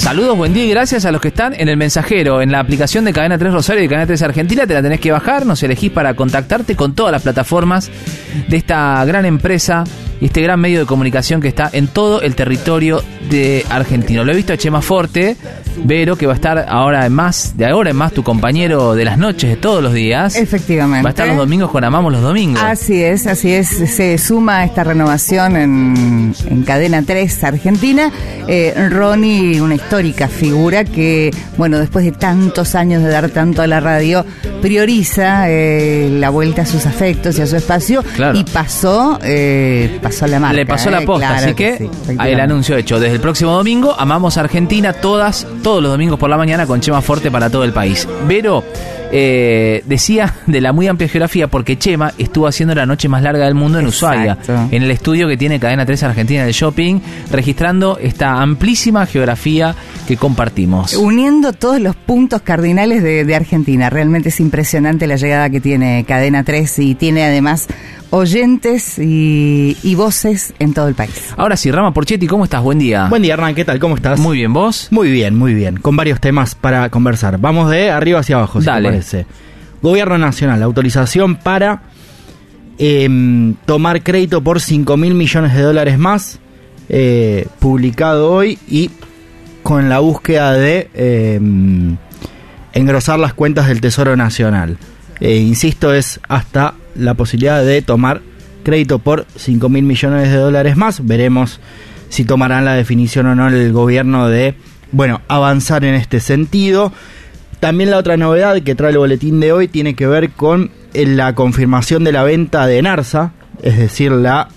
Saludos, buen día y gracias a los que están en el mensajero, en la aplicación de Cadena 3 Rosario y Cadena 3 Argentina. Te la tenés que bajar, nos elegís para contactarte con todas las plataformas de esta gran empresa y este gran medio de comunicación que está en todo el territorio de Argentina. Lo he visto a Chema Forte, Vero, que va a estar ahora en más tu compañero de las noches de todos los días. Efectivamente. Va a estar los domingos con Amamos los Domingos. Así es. Se suma a esta renovación en Cadena 3 Argentina. Ronnie, una histórica figura que, bueno, después de tantos años de dar tanto a la radio, prioriza la vuelta a sus afectos y a su espacio. Claro. Y pasó la marca. Le pasó la posta, claro, así que sí, ahí el anuncio hecho. Desde el próximo domingo, Amamos Argentina, todos los domingos por la mañana con Chema Forte para todo el país. Vero decía de la muy amplia geografía porque Chema estuvo haciendo la noche más larga del mundo en Ushuaia, en el estudio que tiene Cadena 3 Argentina del Shopping, registrando esta amplísima geografía que compartimos. Uniendo todos los puntos cardinales de Argentina. Realmente es impresionante la llegada que tiene Cadena 3 y tiene además oyentes y voces en todo el país. Ahora sí, Rama Porchetti, ¿cómo estás? Buen día. Buen día, Hernán, ¿qué tal? ¿Cómo estás? Muy bien, ¿vos? Muy bien, con varios temas para conversar. Vamos de arriba hacia abajo, si te parece. Gobierno Nacional, autorización para tomar crédito por 5.000 millones de dólares más, publicado hoy y con la búsqueda de engrosar las cuentas del Tesoro Nacional. Insisto, es hasta la posibilidad de tomar crédito por 5.000 millones de dólares más. Veremos si tomarán la definición o no el gobierno de, avanzar en este sentido. También la otra novedad que trae el boletín de hoy tiene que ver con la confirmación de la venta de Enarsa, es decir, la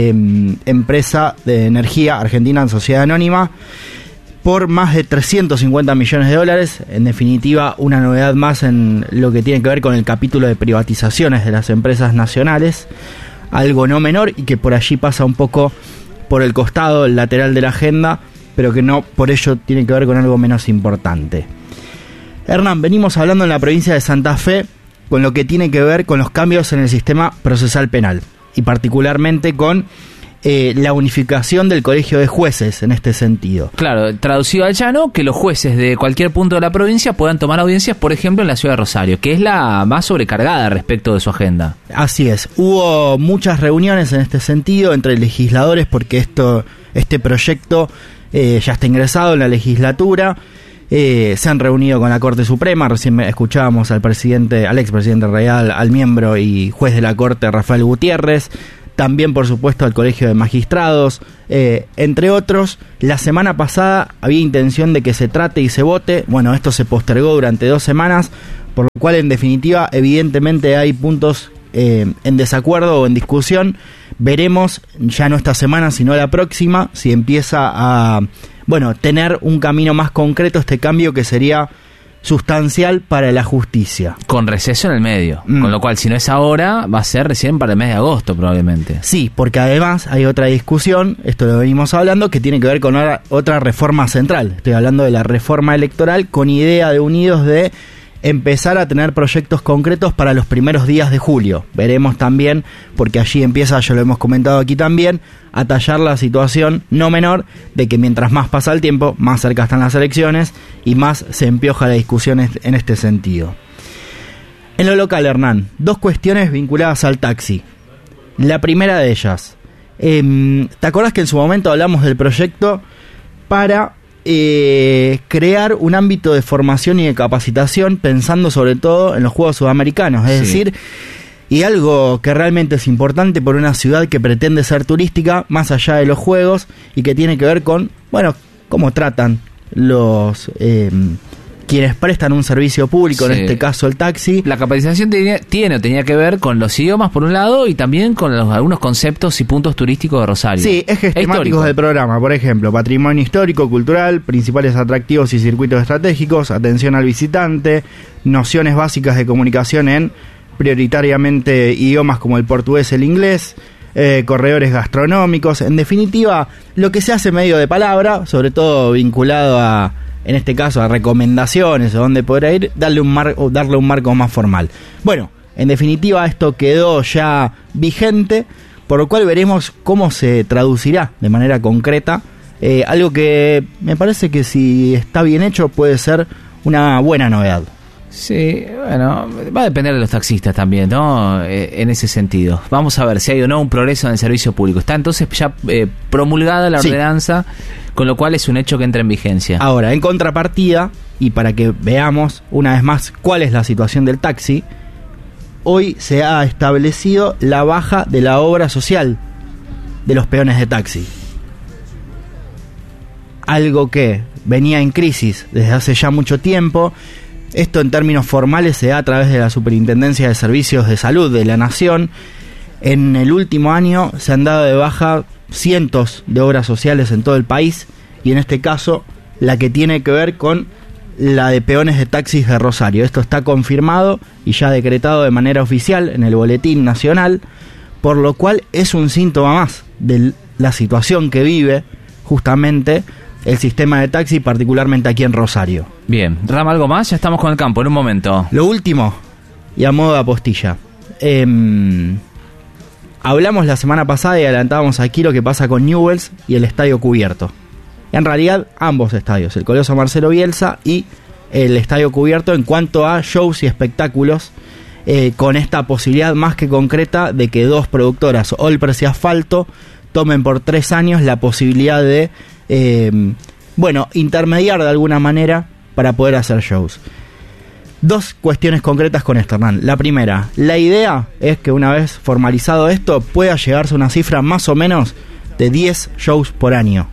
empresa de energía argentina en sociedad anónima, por más de 350 millones de dólares. En definitiva, una novedad más en lo que tiene que ver con el capítulo de privatizaciones de las empresas nacionales, algo no menor y que por allí pasa un poco por el costado, el lateral de la agenda, pero que no por ello tiene que ver con algo menos importante. Hernán, venimos hablando en la provincia de Santa Fe con lo que tiene que ver con los cambios en el sistema procesal penal y particularmente con la unificación del colegio de jueces en este sentido. Claro, traducido al llano, que los jueces de cualquier punto de la provincia puedan tomar audiencias, por ejemplo, en la ciudad de Rosario, que es la más sobrecargada respecto de su agenda. Así es, hubo muchas reuniones en este sentido entre legisladores porque este proyecto ya está ingresado en la legislatura. Se han reunido con la Corte Suprema, recién escuchábamos al expresidente real, al miembro y juez de la Corte, Rafael Gutiérrez. También, por supuesto, al Colegio de Magistrados, entre otros. La semana pasada había intención de que se trate y se vote. Bueno, esto se postergó durante 2 semanas, por lo cual, en definitiva, evidentemente hay puntos en desacuerdo o en discusión. Veremos, ya no esta semana, sino la próxima, si empieza a tener un camino más concreto este cambio que sería sustancial para la justicia. Con receso en el medio, con lo cual si no es ahora, va a ser recién para el mes de agosto probablemente. Sí, porque además hay otra discusión, esto lo venimos hablando, que tiene que ver con otra reforma central. Estoy hablando de la reforma electoral con idea de Unidos de empezar a tener proyectos concretos para los primeros días de julio. Veremos también, porque allí empieza, ya lo hemos comentado aquí también, a tallar la situación no menor de que mientras más pasa el tiempo, más cerca están las elecciones y más se empioja la discusión en este sentido. En lo local, Hernán, 2 cuestiones vinculadas al taxi. La primera de ellas, ¿te acordás que en su momento hablamos del proyecto para crear un ámbito de formación y de capacitación pensando sobre todo en los Juegos Sudamericanos? Es decir, y algo que realmente es importante por una ciudad que pretende ser turística más allá de los Juegos y que tiene que ver con, cómo tratan los quienes prestan un servicio público, en este caso el taxi. La capacitación tenía que ver con los idiomas por un lado y también con algunos conceptos y puntos turísticos de Rosario. Sí, ejes temáticos del programa, por ejemplo, patrimonio histórico, cultural, principales atractivos y circuitos estratégicos, atención al visitante, nociones básicas de comunicación en prioritariamente idiomas como el portugués, el inglés, corredores gastronómicos, en definitiva, lo que se hace medio de palabra, sobre todo vinculado a, en este caso, a recomendaciones o dónde podrá ir, darle un marco más formal. Bueno, en definitiva, esto quedó ya vigente, por lo cual veremos cómo se traducirá de manera concreta Algo que me parece que si está bien hecho puede ser una buena novedad. Sí, bueno, va a depender de los taxistas también, ¿no? En ese sentido. Vamos a ver si hay o no un progreso en el servicio público. Está entonces ya promulgada la ordenanza, con lo cual es un hecho que entra en vigencia. Ahora, en contrapartida, y para que veamos una vez más cuál es la situación del taxi, hoy se ha establecido la baja de la obra social de los peones de taxi. Algo que venía en crisis desde hace ya mucho tiempo. Esto en términos formales se da a través de la Superintendencia de Servicios de Salud de la Nación. En el último año se han dado de baja cientos de obras sociales en todo el país, y en este caso la que tiene que ver con la de peones de taxis de Rosario. Esto está confirmado y ya decretado de manera oficial en el Boletín Nacional, por lo cual es un síntoma más de la situación que vive justamente el sistema de taxi, particularmente aquí en Rosario. Bien, Rama, ¿algo más? Ya estamos con el campo en un momento. Lo último, y a modo de apostilla. Hablamos la semana pasada y adelantábamos aquí lo que pasa con Newell's y el estadio cubierto. En realidad, ambos estadios, el Coloso Marcelo Bielsa y el estadio cubierto, en cuanto a shows y espectáculos, con esta posibilidad más que concreta de que dos productoras, Olpers y Asfalto, tomen por 3 años la posibilidad de intermediar de alguna manera para poder hacer shows. Dos cuestiones concretas con esto, Hernán. La primera, la idea es que una vez formalizado esto pueda llegarse a una cifra más o menos de 10 shows por año,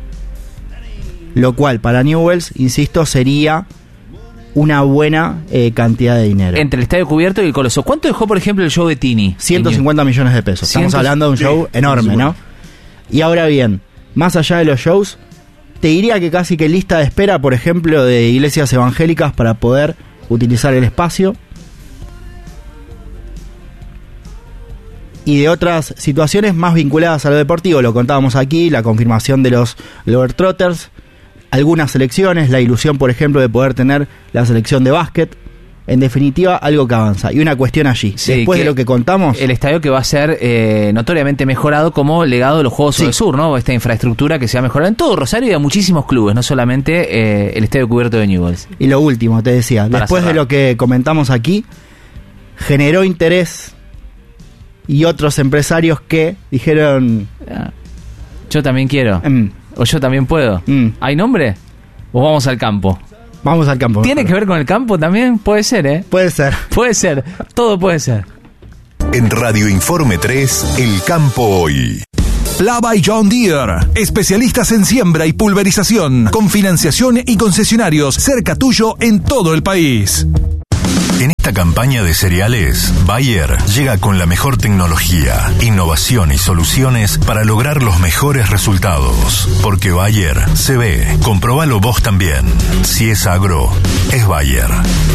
lo cual para Newell's, insisto, sería una buena cantidad de dinero. Entre el estadio cubierto y el Coloso, ¿cuánto dejó, por ejemplo, el show de Tini? 150 millones de pesos. Estamos hablando de un show enorme, ¿no? Y ahora bien, más allá de los shows, te diría que casi que lista de espera, por ejemplo, de iglesias evangélicas para poder utilizar el espacio, y de otras situaciones más vinculadas a lo deportivo. Lo contábamos aquí, la confirmación de los Globetrotters, algunas selecciones, la ilusión, por ejemplo, de poder tener la selección de básquet. En definitiva, algo que avanza. Y una cuestión allí, sí, después de lo que contamos, el estadio que va a ser notoriamente mejorado como legado de los Juegos del Sur, ¿no? Esta infraestructura que se ha mejorado en todo Rosario y a muchísimos clubes, no solamente el estadio cubierto de Newell's. Y lo último, te decía, para después cerrar de lo que comentamos aquí, generó interés, y otros empresarios que dijeron: yo también quiero, o yo también puedo. ¿Hay nombre? ¿O vamos al campo? Vamos al campo. ¿Tiene que ver con el campo también? Puede ser, ¿eh? Puede ser. Puede ser. Todo puede ser. En Radio Informe 3, El Campo Hoy. Plava y John Deere, especialistas en siembra y pulverización, con financiación y concesionarios cerca tuyo en todo el país. En esta campaña de cereales, Bayer llega con la mejor tecnología, innovación y soluciones para lograr los mejores resultados. Porque Bayer se ve. Comprobalo vos también. Si es agro, es Bayer.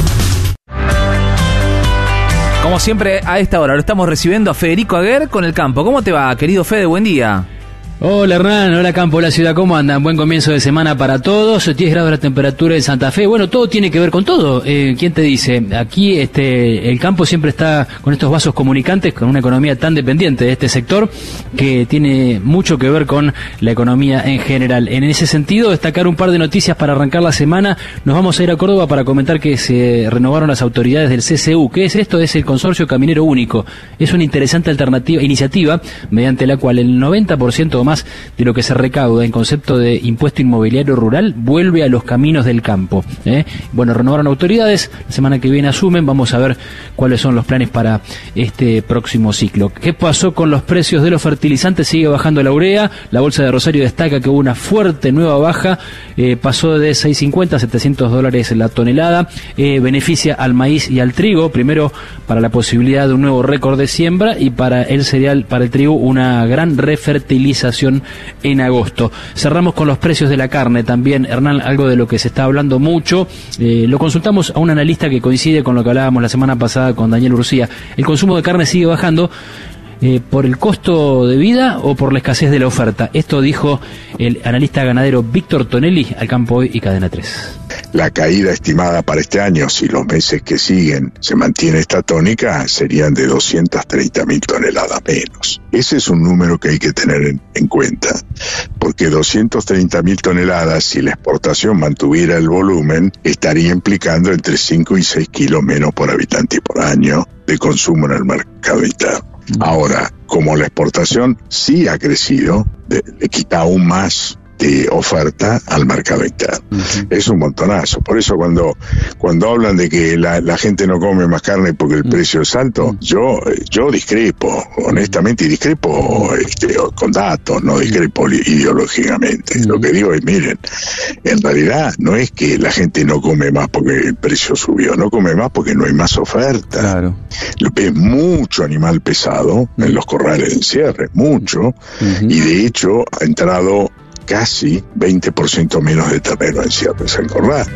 Como siempre, a esta hora lo estamos recibiendo a Federico Aguer con el campo. ¿Cómo te va, querido Fede? Buen día. Hola Hernán, hola campo, hola ciudad, ¿cómo andan? Buen comienzo de semana para todos, 10 grados la temperatura en Santa Fe, bueno, todo tiene que ver con todo. ¿Quién te dice? Aquí el campo siempre está con estos vasos comunicantes, con una economía tan dependiente de este sector, que tiene mucho que ver con la economía en general. En ese sentido, destacar un par de noticias para arrancar la semana. Nos vamos a ir a Córdoba para comentar que se renovaron las autoridades del CCU. ¿Qué es esto? Es el Consorcio Caminero Único. Es una interesante iniciativa mediante la cual el 90% o más de lo que se recauda en concepto de impuesto inmobiliario rural vuelve a los caminos del campo. Bueno, renovaron autoridades, la semana que viene asumen, vamos a ver cuáles son los planes para este próximo ciclo. ¿Qué pasó con los precios de los fertilizantes? Sigue bajando la urea, la bolsa de Rosario destaca que hubo una fuerte nueva baja, pasó de $650 a $700 la tonelada, beneficia al maíz y al trigo, primero para la posibilidad de un nuevo récord de siembra y para el cereal, para el trigo, una gran refertilización en agosto. Cerramos con los precios de la carne también, Hernán, algo de lo que se está hablando mucho. Lo consultamos a un analista que coincide con lo que hablábamos la semana pasada con Daniel Urcía. El consumo de carne sigue bajando por el costo de vida o por la escasez de la oferta. Esto dijo el analista ganadero Víctor Tonelli al Campo Hoy y Cadena 3. La caída estimada para este año, si los meses que siguen se mantiene esta tónica, serían de 230.000 toneladas menos. Ese es un número que hay que tener en cuenta, porque 230.000 toneladas, si la exportación mantuviera el volumen, estaría implicando entre 5 y 6 kilos menos por habitante y por año de consumo en el mercado interno. Ahora, como la exportación sí ha crecido, le quita aún más de oferta al mercado interno. Es un montonazo. Por eso cuando hablan de que la gente no come más carne porque el precio es alto, yo discrepo, honestamente discrepo con datos, no discrepo ideológicamente. Lo que digo es, miren, en realidad no es que la gente no come más porque el precio subió, no come más porque no hay más oferta. Claro. Es mucho animal pesado en los corrales de encierre, mucho, y de hecho ha entrado casi 20% menos de ternero en cierres en corral.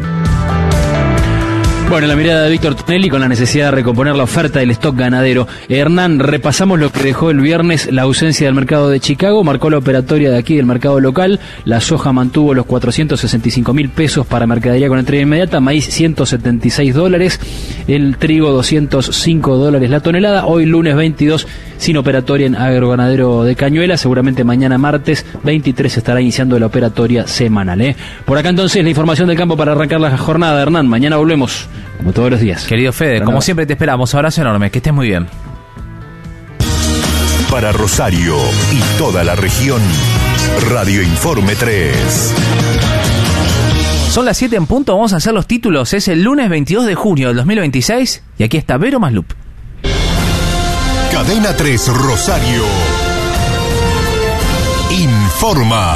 Bueno, la mirada de Víctor Tonelli con la necesidad de recomponer la oferta del stock ganadero. Hernán, repasamos lo que dejó el viernes la ausencia del mercado de Chicago, marcó la operatoria de aquí del mercado local. La soja mantuvo los 465.000 pesos para mercadería con entrega inmediata, maíz $176, el trigo $205 la tonelada. Hoy lunes 22 sin operatoria en agroganadero de Cañuelas, seguramente mañana martes 23 estará iniciando la operatoria semanal. Por acá entonces la información del campo para arrancar la jornada. Hernán, mañana volvemos como todos los días. Querido Fede, como siempre te esperamos. Abrazo enorme, que estés muy bien. Para Rosario y toda la región, Radio Informe 3. Son las 7 en punto, vamos a hacer los títulos. Es el lunes 22 de junio del 2026 y aquí está Vero Maslup. Cadena 3 Rosario informa.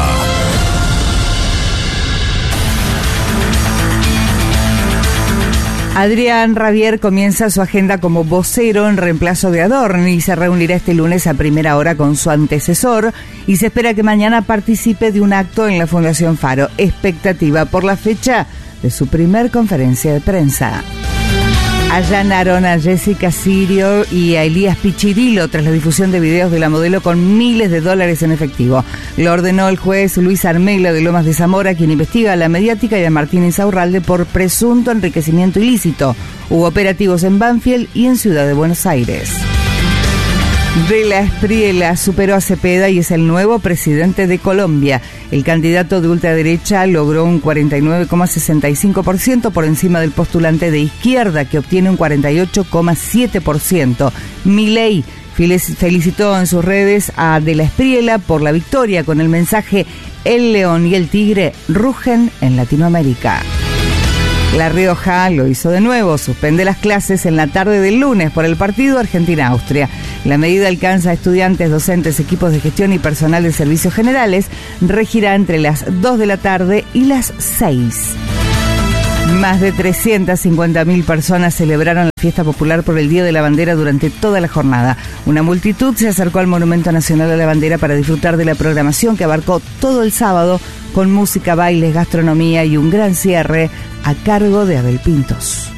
Adrián Rabier comienza su agenda como vocero en reemplazo de Adorni y se reunirá este lunes a primera hora con su antecesor y se espera que mañana participe de un acto en la Fundación Faro. Expectativa por la fecha de su primer conferencia de prensa. Allanaron a Jessica Sirio y a Elías Pichirilo tras la difusión de videos de la modelo con miles de dólares en efectivo. Lo ordenó el juez Luis Armela de Lomas de Zamora, quien investiga a la mediática y a Martín Insaurralde por presunto enriquecimiento ilícito. Hubo operativos en Banfield y en Ciudad de Buenos Aires. De la Espriella superó a Cepeda y es el nuevo presidente de Colombia. El candidato de ultraderecha logró un 49,65% por encima del postulante de izquierda, que obtiene un 48,7%. Milei felicitó en sus redes a De la Espriella por la victoria con el mensaje: el león y el tigre rugen en Latinoamérica. La Rioja lo hizo de nuevo, suspende las clases en la tarde del lunes por el partido Argentina-Austria. La medida alcanza a estudiantes, docentes, equipos de gestión y personal de servicios generales. Regirá entre las 2 de la tarde y las 6. Más de 350.000 personas celebraron la fiesta popular por el Día de la Bandera durante toda la jornada. Una multitud se acercó al Monumento Nacional a la Bandera para disfrutar de la programación que abarcó todo el sábado, con música, bailes, gastronomía y un gran cierre a cargo de Abel Pintos.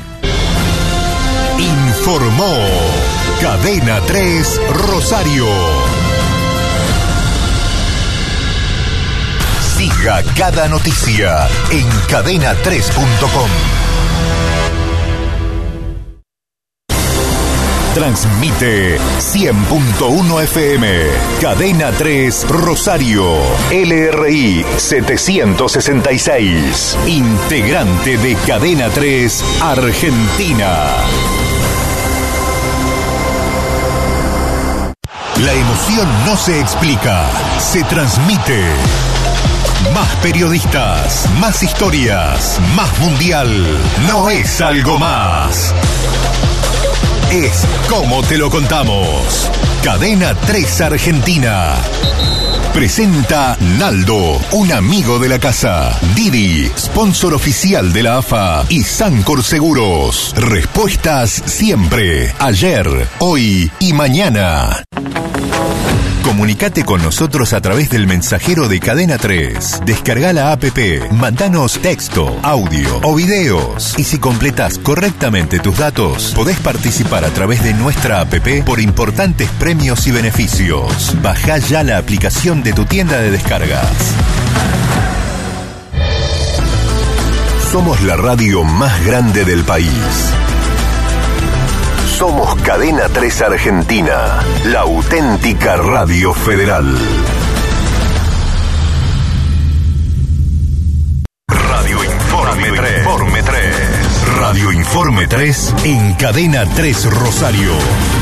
Informó Cadena 3 Rosario. Siga cada noticia en cadena3.com. Transmite 100.1 FM, Cadena 3 Rosario, LRI 766, integrante de Cadena 3 Argentina. La emoción no se explica, se transmite. Más periodistas, más historias, más mundial. No es algo más. Es como te lo contamos. Cadena 3 Argentina. Presenta Naldo, un amigo de la casa. Didi, sponsor oficial de la AFA. Y Sancor Seguros. Respuestas siempre. Ayer, hoy y mañana. Comunicate con nosotros a través del mensajero de Cadena 3. Descarga la app, mandanos texto, audio o videos. Y si completas correctamente tus datos, podés participar a través de nuestra app por importantes premios y beneficios. Bajá ya la aplicación de tu tienda de descargas. Somos la radio más grande del país. Somos Cadena 3 Argentina, la auténtica radio federal. Radio Informe 3. Radio Informe 3 en Cadena 3 Rosario.